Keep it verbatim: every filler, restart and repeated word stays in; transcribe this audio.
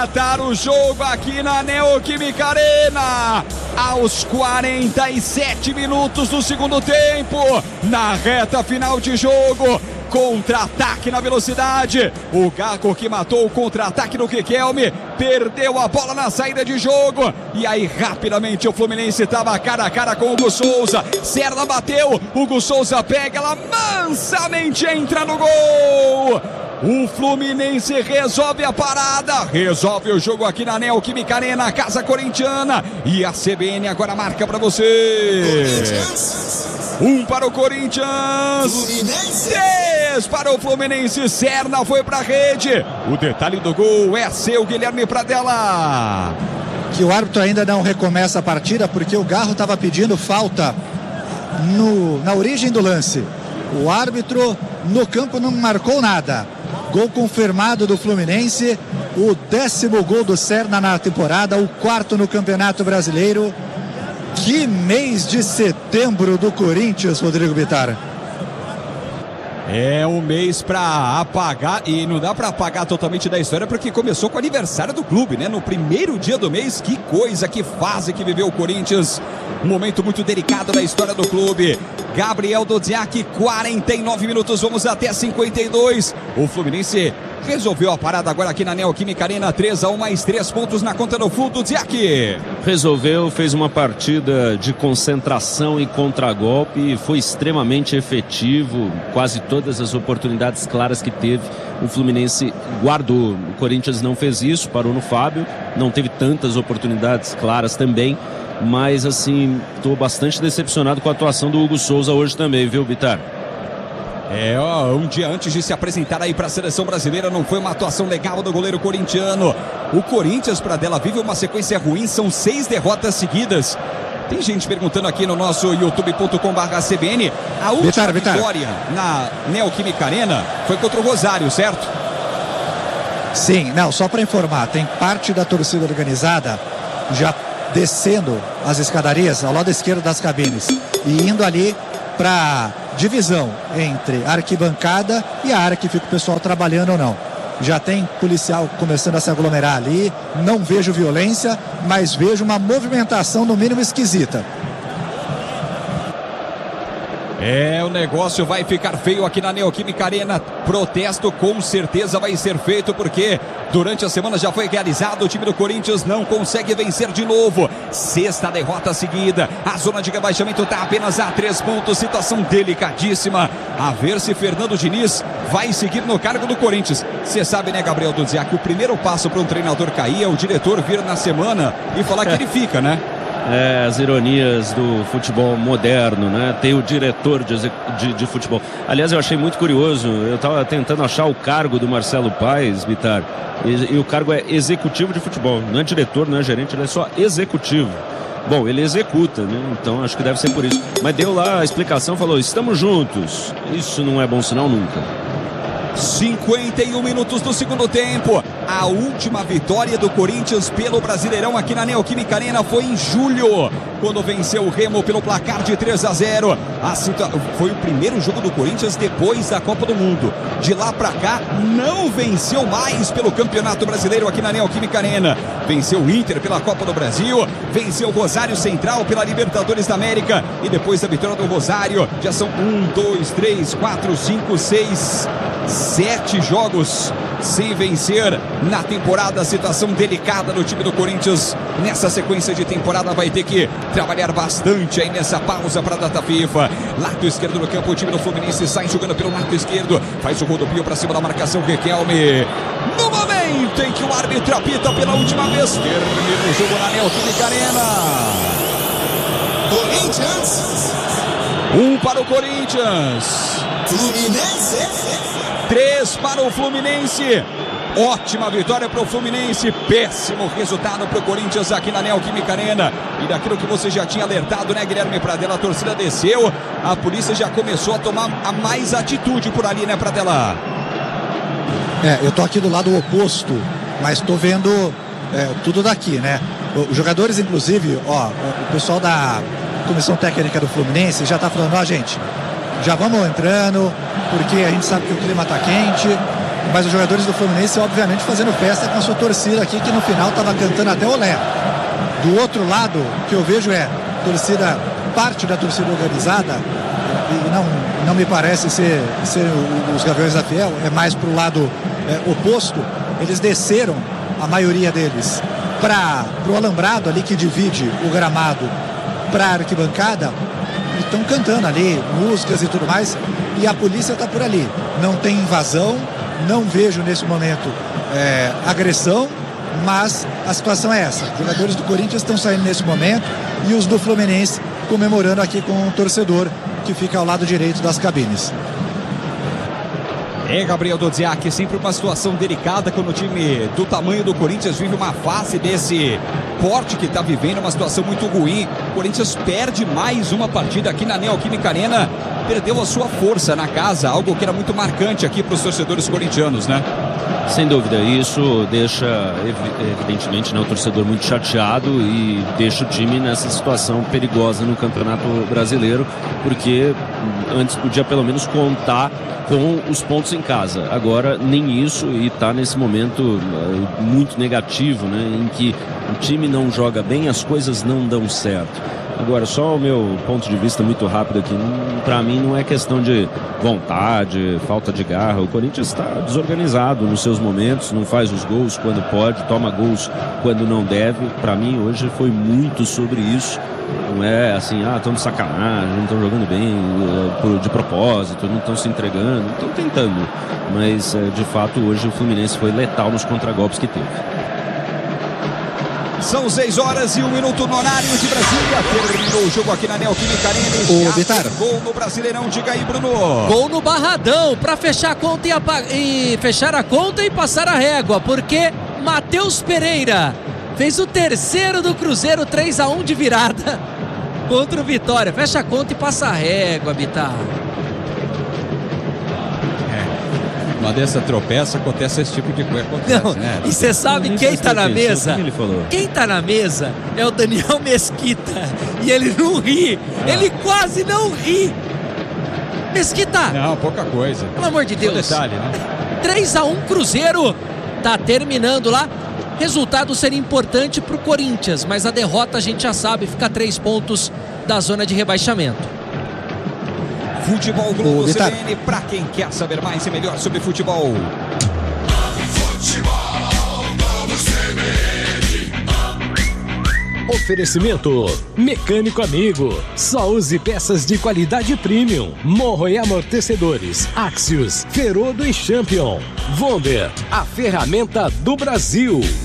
empatar o jogo aqui na Neoquímica Arena. Aos quarenta e sete minutos do segundo tempo, na reta final de jogo, contra-ataque na velocidade. O Gago que matou o contra-ataque no Riquelme, perdeu a bola na saída de jogo. E aí rapidamente o Fluminense estava cara a cara com o Hugo Souza. Serna bateu, Hugo Souza pega, ela mansamente entra no gol. O Fluminense resolve a parada, resolve o jogo aqui na Neoquímica Arena, casa corintiana. E a C B N agora marca para você. Um para o Corinthians, três para o Fluminense. Serna foi para a rede. O detalhe do gol é seu, Guilherme Pradella. Que o árbitro ainda não recomeça a partida porque o Garro estava pedindo falta no, na origem do lance. O árbitro no campo não marcou nada. Gol confirmado do Fluminense, o décimo gol do Serna na temporada, o quarto no Campeonato Brasileiro. Que mês de setembro do Corinthians, Rodrigo Bittar. É um mês para apagar, e não dá para apagar totalmente da história, porque começou com o aniversário do clube, né? No primeiro dia do mês, que coisa, que fase que viveu o Corinthians. Um momento muito delicado da história do clube. Gabriel Dudziak, quarenta e nove minutos, vamos até cinquenta e dois. O Fluminense resolveu a parada agora aqui na Neoquímica Arena, três a um, mais três pontos na conta do Flu. Dudziak resolveu, fez uma partida de concentração e contragolpe e foi extremamente efetivo. Quase todas as oportunidades claras que teve, o Fluminense guardou. O Corinthians não fez isso, parou no Fábio, não teve tantas oportunidades claras também. Mas assim, estou bastante decepcionado com a atuação do Hugo Souza hoje também, viu, Bittar? É, ó, um dia antes de se apresentar aí para a seleção brasileira, não foi uma atuação legal do goleiro corintiano. O Corinthians, Pradella, vive uma sequência ruim, são seis derrotas seguidas. Tem gente perguntando aqui no nosso youtube ponto com barra C B N. A última Bittar, Bittar. vitória na Neoquímica Arena foi contra o Rosário, certo? Sim, não, só para informar, tem parte da torcida organizada já descendo as escadarias ao lado esquerdo das cabines e indo ali para divisão entre a arquibancada e a área que fica o pessoal trabalhando ou não. Já tem policial começando a se aglomerar ali, não vejo violência, mas vejo uma movimentação no mínimo esquisita. É, o negócio vai ficar feio aqui na Neoquímica Arena. Protesto com certeza vai ser feito, porque durante a semana já foi realizado. O time do Corinthians não consegue vencer de novo. Sexta derrota seguida. A zona de rebaixamento está apenas a três pontos. Situação delicadíssima. A ver se Fernando Diniz vai seguir no cargo do Corinthians. Você sabe, né, Gabriel Dudziak, que o primeiro passo para um treinador cair é o diretor vir na semana e falar que ele fica, né? É, as ironias do futebol moderno, né? Tem o diretor de, de, de futebol. Aliás, eu achei muito curioso, eu estava tentando achar o cargo do Marcelo Paes, Bittar, e, e o cargo é executivo de futebol, não é diretor, não é gerente, ele é só executivo. Bom, ele executa, né? Então acho que deve ser por isso. Mas deu lá a explicação, falou, estamos juntos. Isso não é bom sinal nunca. cinquenta e um minutos do segundo tempo. A última vitória do Corinthians pelo Brasileirão aqui na Neoquímica Arena foi em julho, quando venceu o Remo pelo placar de três a zero. A situa... Foi o primeiro jogo do Corinthians depois da Copa do Mundo. De lá pra cá, não venceu mais pelo Campeonato Brasileiro aqui na Neoquímica Arena. Venceu o Inter pela Copa do Brasil, venceu o Rosário Central pela Libertadores da América. E depois da vitória do Rosário, já são um, dois, três, quatro, cinco, seis, sete jogos sem vencer na temporada. Situação delicada no time do Corinthians nessa sequência de temporada. Vai ter que trabalhar bastante aí nessa pausa para a data FIFA. Lado esquerdo do campo, o time do Fluminense sai jogando pelo lado esquerdo, faz o rodopio para cima da marcação. Riquelme, no momento em que o árbitro apita pela última vez, termina o jogo na Neoquímica Arena. Corinthians, um para o Corinthians, Fluminense, três para o Fluminense. Ótima vitória para o Fluminense, péssimo resultado para o Corinthians aqui na Neoquímica Arena. E daquilo que você já tinha alertado, né, Guilherme Pradella, a torcida desceu, a polícia já começou a tomar a mais atitude por ali, né, Pradella? É, eu tô aqui do lado oposto, mas tô vendo é, tudo daqui, né? Os jogadores, inclusive, ó, o pessoal da comissão técnica do Fluminense já tá falando, ó, gente, já vamos entrando, porque a gente sabe que o clima tá quente. mas os jogadores do Fluminense obviamente fazendo festa com a sua torcida aqui, que no final estava cantando até olé. Do outro lado, o que eu vejo é torcida, parte da torcida organizada, e não, não me parece ser, ser os Gaviões da Fiel, é mais para o lado é, oposto. Eles desceram, a maioria deles, para o alambrado ali que divide o gramado para a arquibancada, e estão cantando ali músicas e tudo mais, e a polícia está por ali. Não tem invasão, não vejo nesse momento é, agressão, mas a situação é essa. Os jogadores do Corinthians estão saindo nesse momento e os do Fluminense comemorando aqui com o torcedor que fica ao lado direito das cabines. É, Gabriel Dodziak, sempre uma situação delicada quando o time do tamanho do Corinthians vive uma fase desse porte que está vivendo, uma situação muito ruim. O Corinthians perde mais uma partida aqui na Neoquímica Arena, perdeu a sua força na casa, algo que era muito marcante aqui para os torcedores corintianos, né? Sem dúvida, isso deixa evidentemente, né, o torcedor muito chateado e deixa o time nessa situação perigosa no Campeonato Brasileiro, porque antes podia pelo menos contar com os pontos em casa. Agora nem isso, e está nesse momento uh, muito negativo, né, em que o time não joga bem, as coisas não dão certo. Agora, só o meu ponto de vista muito rápido aqui, para mim não é questão de vontade, falta de garra. O Corinthians está desorganizado nos seus momentos, não faz os gols quando pode, toma gols quando não deve. Para mim hoje foi muito sobre isso. Não é assim, ah, estão de sacanagem, não estão jogando bem de propósito, não estão se entregando, estão tentando. Mas, de fato, hoje o Fluminense foi letal nos contragolpes que teve. São seis horas e um minuto no horário de Brasília. Terminou o jogo aqui na Neoquímica Arena. O Bitar. Gol no Brasileirão, diga aí, Bruno. Gol no Barradão, para fechar a conta e, e fechar a conta e passar a régua, porque Matheus Pereira fez o terceiro do Cruzeiro, três a um de virada contra o Vitória. Fecha a conta e passa a régua, Bitar. Uma dessa tropeça, acontece esse tipo de coisa. Acontece, Não, né? e você sabe Nem quem tá na mesa? Que ele falou? Quem tá na mesa é o Daniel Mesquita. E ele não ri. Ah. Ele quase não ri. Mesquita, Não, pouca coisa. pelo amor de Só Deus. detalhe, né? três a um Cruzeiro. Tá terminando lá. Resultado seria importante pro Corinthians, mas a derrota a gente já sabe, fica a três pontos da zona de rebaixamento. Futebol Globo Ô, C Bitar. B N, pra quem quer saber mais e melhor sobre futebol. Oferecimento Mecânico Amigo. Só use peças de qualidade premium. Morro e amortecedores. Axios, Ferodo e Champion. Vonder, a ferramenta do Brasil.